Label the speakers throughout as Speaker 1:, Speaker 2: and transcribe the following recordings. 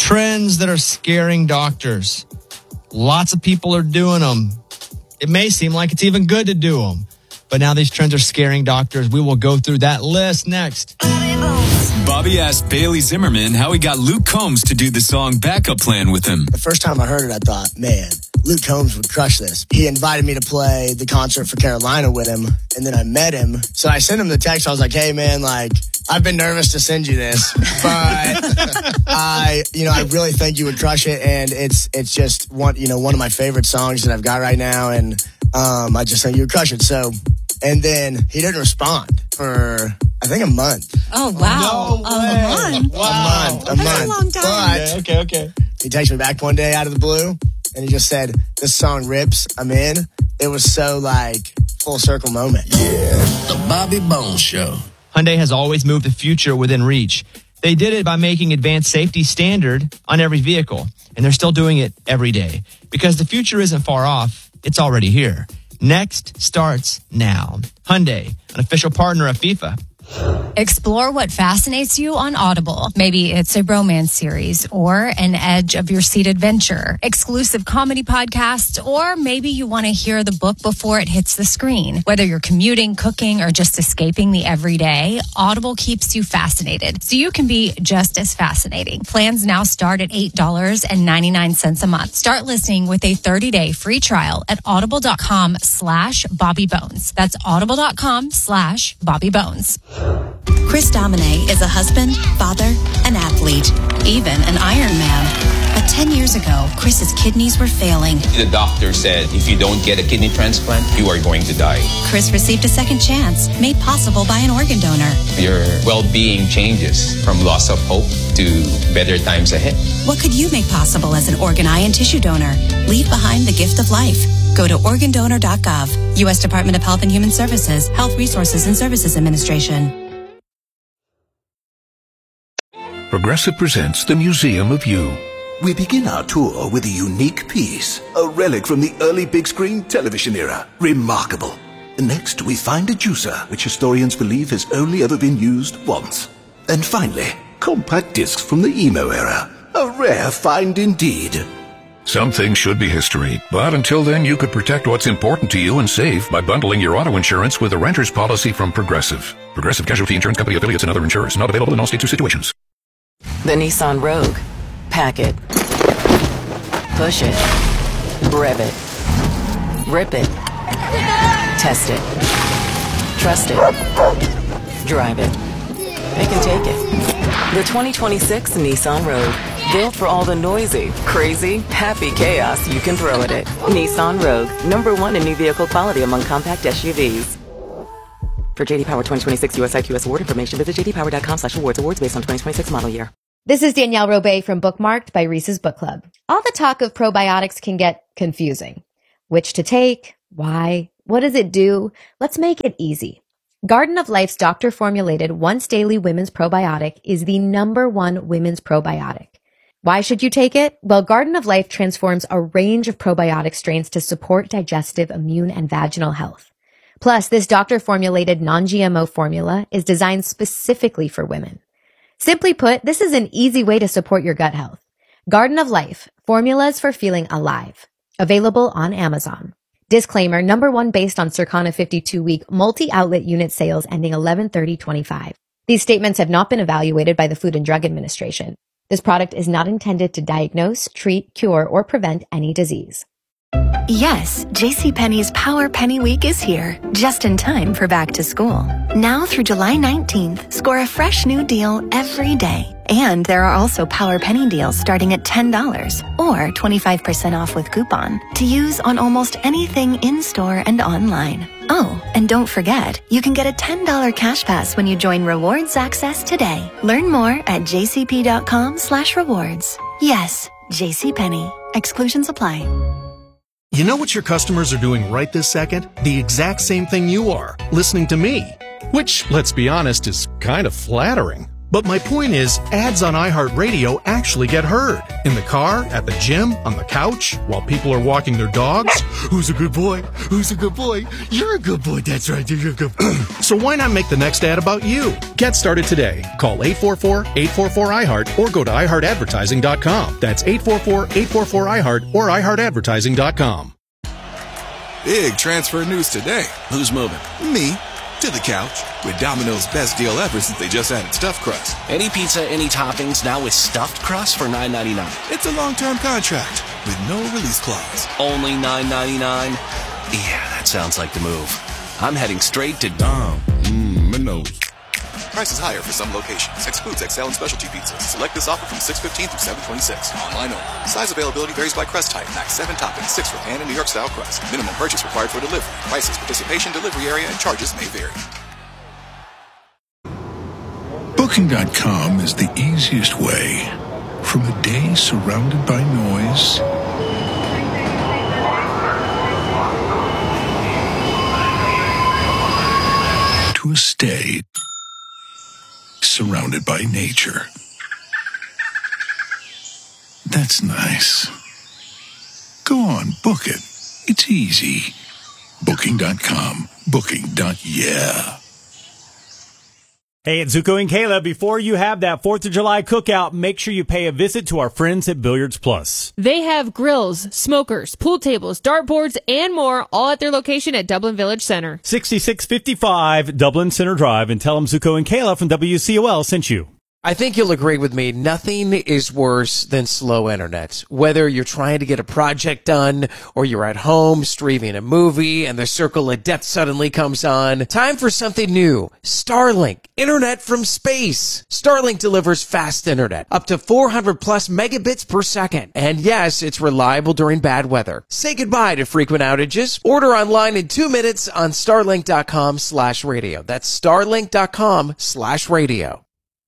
Speaker 1: Trends that are scaring doctors. Lots of people are doing them. It may seem like it's even good to do them. But now these trends are scaring doctors. We will go through that list next.
Speaker 2: Bobby asked Bailey Zimmerman how he got Luke Combs to do the song Backup Plan with him.
Speaker 3: The first time I heard it, I thought, man, Luke Combs would crush this. He invited me to play the concert for Carolina with him, and then I met him. So I sent him the text. I was like, hey, man, I've been nervous to send you this, but I really think you would crush it, and it's just one of my favorite songs that I've got right now, and I just think you would crush it. So, and then he didn't respond for I think a month.
Speaker 4: Oh wow!
Speaker 1: No way.
Speaker 4: A month.
Speaker 1: Wow.
Speaker 3: A month.
Speaker 4: That's a long time.
Speaker 3: But
Speaker 1: Okay.
Speaker 3: he texted me back one day out of the blue, and he just said, "This song rips. I'm in." It was so full circle moment.
Speaker 5: Yeah, the Bobby Bones Show.
Speaker 1: Hyundai has always moved the future within reach. They did it by making advanced safety standard on every vehicle, and they're still doing it every day because the future isn't far off. It's already here. Next starts now. Hyundai, an official partner of FIFA.
Speaker 4: Explore what fascinates you on Audible. Maybe it's a romance series or an edge of your seat adventure, exclusive comedy podcasts, or maybe you want to hear the book before it hits the screen. Whether you're commuting, cooking, or just escaping the everyday, Audible keeps you fascinated, so you can be just as fascinating. Plans now start at $8.99 a month. Start listening with a 30-day free trial at audible.com/BobbyBones. That's audible.com/BobbyBones.
Speaker 6: Chris Domine is a husband, father, an athlete, even an Ironman. But 10 years ago, Chris's kidneys were failing.
Speaker 7: The doctor said, if you don't get a kidney transplant, you are going to die.
Speaker 6: Chris received a second chance, made possible by an organ donor.
Speaker 7: Your well-being changes from loss of hope to better times ahead.
Speaker 6: What could you make possible as an organ, eye, and tissue donor? Leave behind the gift of life. Go to organdonor.gov. U.S. Department of Health and Human Services, Health Resources and Services Administration.
Speaker 8: Progressive presents the Museum of You.
Speaker 9: We begin our tour with a unique piece, a relic from the early big screen television era. Remarkable. Next, we find a juicer, which historians believe has only ever been used once. And finally, compact discs from the emo era. A rare find indeed.
Speaker 8: Some things should be history, but until then you could protect what's important to you and save by bundling your auto insurance with a renter's policy from Progressive. Progressive Casualty Insurance Company affiliates and other insurers. Not available in all states or situations.
Speaker 10: The Nissan Rogue. Pack it. Push it. Rev it. Rip it. Test it. Trust it. Drive it. They can take it. The 2026 Nissan Rogue. Built for all the noisy, crazy, happy chaos you can throw at it. Nissan Rogue. #1 in new vehicle quality among compact SUVs. For JD Power 2026 US IQS award information, visit jdpower.com/awards. Awards based on 2026 model year.
Speaker 11: This is Danielle Robay from Bookmarked by Reese's Book Club. All the talk of probiotics can get confusing. Which to take? Why? What does it do? Let's make it easy. Garden of Life's doctor-formulated once-daily women's probiotic is the #1 women's probiotic. Why should you take it? Well, Garden of Life transforms a range of probiotic strains to support digestive, immune, and vaginal health. Plus, this doctor-formulated non-GMO formula is designed specifically for women. Simply put, this is an easy way to support your gut health. Garden of Life, formulas for feeling alive. Available on Amazon. Disclaimer, #1 based on Circana 52-week multi-outlet unit sales ending 11/30/25. These statements have not been evaluated by the Food and Drug Administration. This product is not intended to diagnose, treat, cure, or prevent any disease.
Speaker 12: Yes, JCPenney's Power Penny Week is here, just in time for back to school. Now through July 19th, score a fresh new deal every day. And there are also Power Penny deals starting at $10 or 25% off with coupon to use on almost anything in-store and online. Oh, and don't forget, you can get a $10 cash pass when you join Rewards Access today. Learn more at jcp.com/rewards. Yes, JCPenney. Exclusions apply.
Speaker 13: You know what your customers are doing right this second? The exact same thing you are, listening to me. Which, let's be honest, is kind of flattering. But my point is, ads on iHeartRadio actually get heard. In the car, at the gym, on the couch, while people are walking their dogs. Who's a good boy? Who's a good boy? You're a good boy. That's right. You're a good boy. So why not make the next ad about you? Get started today. Call 844-844-iHeart or go to iHeartAdvertising.com. That's 844-844-iHeart or iHeartAdvertising.com.
Speaker 14: Big transfer news today.
Speaker 5: Who's moving?
Speaker 14: Me. To the couch. With Domino's best deal ever since they just added stuffed crust.
Speaker 5: Any pizza, any toppings, now with stuffed crust for $9.99.
Speaker 14: It's a long-term contract with no release clause.
Speaker 5: Only $9.99? Yeah, that sounds like the move. I'm heading straight to
Speaker 14: Domino's. Prices higher for some locations. Excludes XL and specialty pizzas. Select this offer from 6/15 through 7/26. Online only. Size availability varies by crust type. Max 7 toppings, 6 for pan and New York style crust. Minimum purchase required for delivery. Prices, participation, delivery area, and charges may vary.
Speaker 8: Booking.com is the easiest way. From a day surrounded by noise to a stay surrounded by nature. That's nice. Go on, book it. It's easy. Booking.com. Booking.yeah.
Speaker 15: Hey, it's Zuko and Kayla. Before you have that 4th of July cookout, make sure you pay a visit to our friends at Billiards Plus.
Speaker 16: They have grills, smokers, pool tables, dartboards, and more, all at their location at Dublin Village Center.
Speaker 15: 6655 Dublin Center Drive, and tell them Zuko and Kayla from WCOL sent you.
Speaker 17: I think you'll agree with me. Nothing is worse than slow internet. Whether you're trying to get a project done or you're at home streaming a movie and the circle of death suddenly comes on. Time for something new. Starlink. Internet from space. Starlink delivers fast internet. Up to 400 plus megabits per second. And yes, it's reliable during bad weather. Say goodbye to frequent outages. Order online in 2 minutes on starlink.com/radio. That's starlink.com/radio.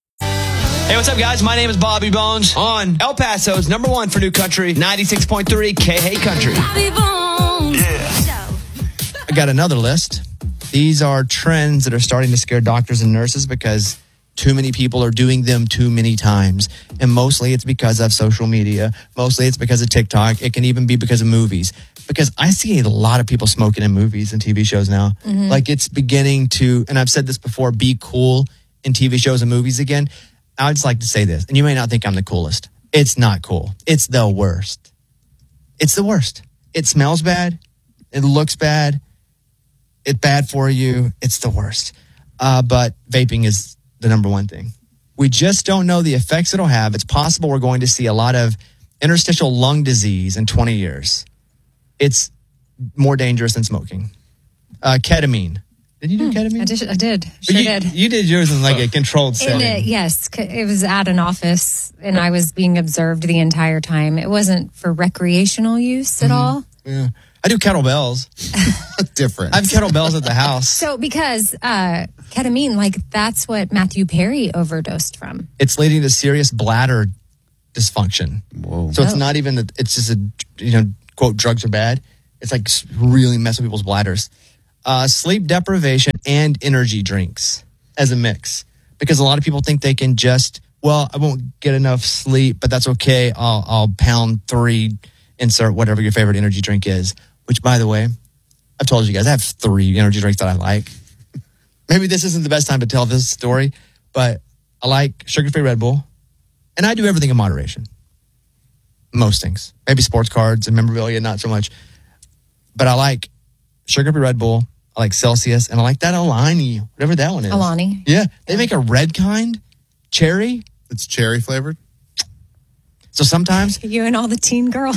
Speaker 1: Hey, what's up, guys? My name is Bobby Bones on El Paso's #1 for New Country, 96.3 K-Hey Country.
Speaker 18: Bobby Bones.
Speaker 1: Yeah. I got another list. These are trends that are starting to scare doctors and nurses because too many people are doing them too many times. And mostly it's because of social media. Mostly it's because of TikTok. It can even be because of movies. Because I see a lot of people smoking in movies and TV shows now.
Speaker 4: Mm-hmm.
Speaker 1: Like it's beginning to, and I've said this before, be cool in TV shows and movies again. I would just like to say this, and you may not think I'm the coolest. It's not cool. It's the worst. It's the worst. It smells bad. It looks bad. It's bad for you. It's the worst. But vaping is the #1 thing. We just don't know the effects it'll have. It's possible we're going to see a lot of interstitial lung disease in 20 years. It's more dangerous than smoking. Ketamine. Did you do ketamine?
Speaker 4: I did. Sure did.
Speaker 1: You did yours in like a controlled setting.
Speaker 4: Yes. It was at an office and I was being observed the entire time. It wasn't for recreational use at all.
Speaker 1: Yeah. I do kettlebells.
Speaker 19: Different.
Speaker 1: I have kettlebells at the house.
Speaker 4: So because ketamine, like that's what Matthew Perry overdosed from.
Speaker 1: It's leading to serious bladder dysfunction.
Speaker 19: Whoa.
Speaker 1: So it's not even, it's just quote, drugs are bad. It's like really messing with people's bladders. Sleep deprivation and energy drinks as a mix. Because a lot of people think they can just, well, I won't get enough sleep, but that's okay. I'll pound 3, insert whatever your favorite energy drink is. Which, by the way, I've told you guys, I have 3 energy drinks that I like. Maybe this isn't the best time to tell this story, but I like sugar-free Red Bull. And I do everything in moderation. Most things. Maybe sports cards and memorabilia, not so much. But I like sugar-free Red Bull. I like Celsius, and I like that Alani, whatever that one is.
Speaker 4: Alani.
Speaker 1: Yeah. They make a red kind, cherry.
Speaker 19: It's cherry flavored.
Speaker 1: So sometimes.
Speaker 4: You and all the teen girls.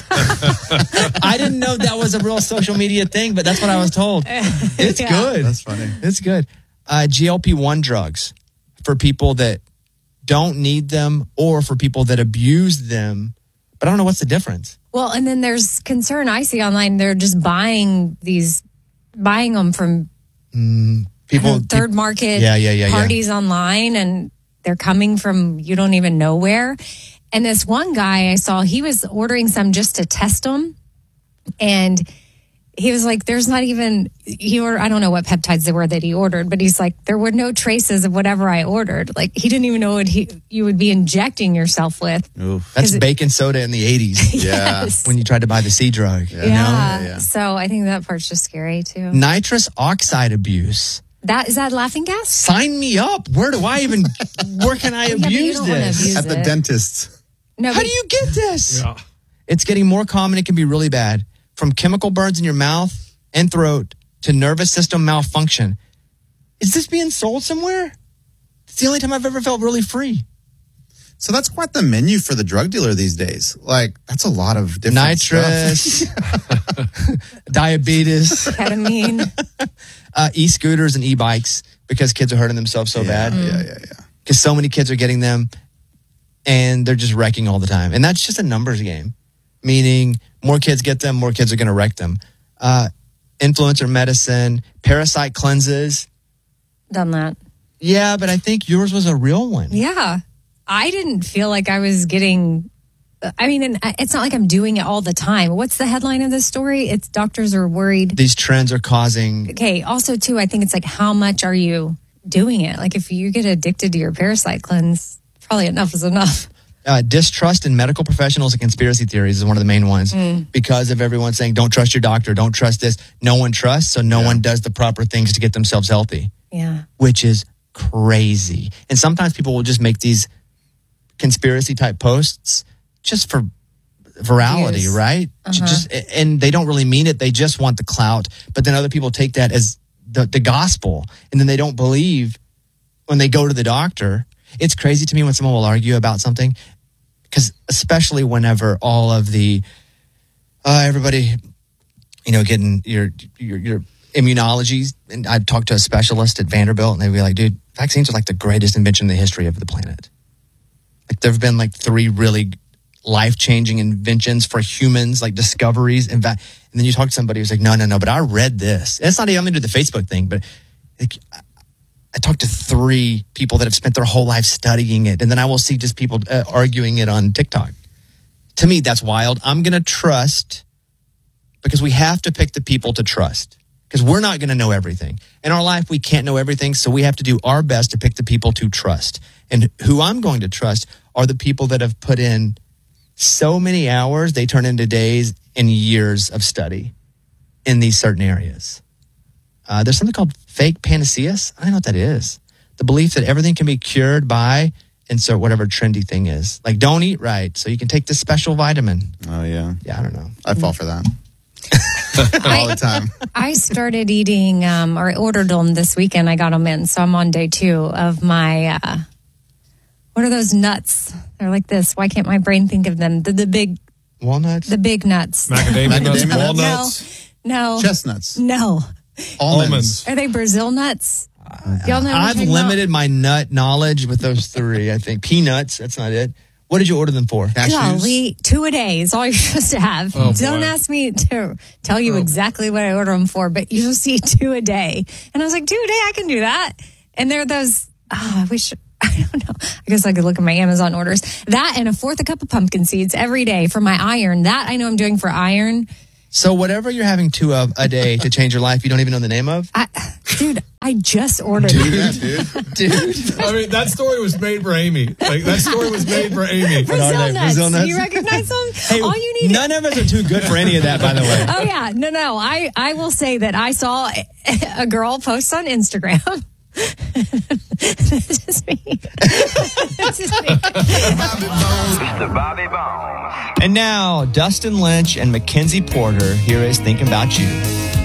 Speaker 1: I didn't know that was a real social media thing, but that's what I was told. It's good.
Speaker 19: That's funny.
Speaker 1: It's good. GLP-1 drugs for people that don't need them or for people that abuse them. But I don't know what's the difference.
Speaker 4: Well, and then there's concern I see online. They're just buying them from
Speaker 1: people,
Speaker 4: third market parties online, and they're coming from you don't even know where. And this one guy I saw, he was ordering some just to test them, and he was like, there's not even, I don't know what peptides they were that he ordered, but he's like, there were no traces of whatever I ordered. Like, he didn't even know what you would be injecting yourself with.
Speaker 1: Oof. That's baking soda in the 80s.
Speaker 4: Yes.
Speaker 1: When you tried to buy the C drug. You know?
Speaker 4: So I think that part's just scary too.
Speaker 1: Nitrous oxide abuse.
Speaker 4: Is that laughing gas?
Speaker 1: Sign me up. Where can I abuse this?
Speaker 19: At the dentist.
Speaker 4: No,
Speaker 1: How do you get this? Yeah. It's getting more common. It can be really bad. From chemical burns in your mouth and throat to nervous system malfunction. Is this being sold somewhere? It's the only time I've ever felt really free.
Speaker 19: So that's quite the menu for the drug dealer these days. Like, that's a lot of different
Speaker 1: nitrous, diabetes,
Speaker 4: ketamine,
Speaker 1: e-scooters and e-bikes because kids are hurting themselves so bad.
Speaker 19: Yeah.
Speaker 1: Because so many kids are getting them and they're just wrecking all the time. And that's just a numbers game, meaning more kids get them, more kids are going to wreck them. Influencer medicine, parasite cleanses.
Speaker 4: Done that.
Speaker 1: Yeah, but I think yours was a real one.
Speaker 4: Yeah. I didn't feel like I was getting, and it's not like I'm doing it all the time. What's the headline of this story? It's doctors are worried.
Speaker 1: These trends are causing.
Speaker 4: Okay. Also, too, I think it's like, how much are you doing it? Like, if you get addicted to your parasite cleanse, probably enough is enough.
Speaker 1: Distrust in medical professionals and conspiracy theories is one of the main ones because of everyone saying, don't trust your doctor, don't trust this. No one trusts, so no one does the proper things to get themselves healthy.
Speaker 4: Yeah.
Speaker 1: Which is crazy. And sometimes people will just make these conspiracy type posts just for virality, right? And they don't really mean it. They just want the clout. But then other people take that as the gospel. And then they don't believe when they go to the doctor. It's crazy to me when someone will argue about something. Because especially whenever all of the, everybody, getting your immunologies. And I'd talk to a specialist at Vanderbilt and they'd be like, dude, vaccines are like the greatest invention in the history of the planet. Like there have been like 3 really life-changing inventions for humans, like discoveries. And then you talk to somebody who's like, no, but I read this. And it's not even, I'm going to do the Facebook thing, but I talked to 3 people that have spent their whole life studying it. And then I will see just people arguing it on TikTok. To me, that's wild. I'm going to trust because we have to pick the people to trust because we're not going to know everything. In our life, we can't know everything. So we have to do our best to pick the people to trust. And who I'm going to trust are the people that have put in so many hours, they turn into days and years of study in these certain areas. There's something called fake panaceas. I don't know what that is. The belief that everything can be cured by insert whatever trendy thing is. Like don't eat right, so you can take this special vitamin.
Speaker 19: Oh, yeah.
Speaker 1: Yeah, I don't know.
Speaker 19: I fall for that. All the time.
Speaker 4: I started eating, or ordered them this weekend. I got them in. So I'm on day 2 of my, what are those nuts? They're like this. Why can't my brain think of them? The big
Speaker 1: walnuts?
Speaker 4: The big nuts.
Speaker 18: Macadamia nuts, walnuts?
Speaker 4: No.
Speaker 19: Chestnuts?
Speaker 4: No.
Speaker 19: Almonds.
Speaker 4: Are they Brazil nuts? Y'all know
Speaker 1: I've limited my nut knowledge with those 3, I think. Peanuts, that's not it. What did you order them for?
Speaker 4: Golly, 2 a day is all you're supposed to have. Don't ask me to tell you exactly what I order them for, but you just eat 2 a day. And I was like, 2 a day, I can do that. And they're those, I don't know. I guess I could look at my Amazon orders. That and a 4th a cup of pumpkin seeds every day for my iron. That I know I'm doing for iron.
Speaker 1: So whatever you're having 2 of a day to change your life, you don't even know the name of?
Speaker 4: Dude, I just ordered
Speaker 1: it. Dude.
Speaker 18: I mean, that story was made for Amy. Like, that story was made for Amy.
Speaker 4: Brazil nuts.
Speaker 1: Brazil nuts?
Speaker 4: Do you recognize them?
Speaker 1: Hey,
Speaker 4: all you need
Speaker 1: none of us are too good for any of that, by the way.
Speaker 4: Oh, yeah. No. I will say that I saw a girl post on Instagram. This is me.
Speaker 20: Mr. Bobby Bones.
Speaker 1: And now, Dustin Lynch and Mackenzie Porter, here is Thinking About You.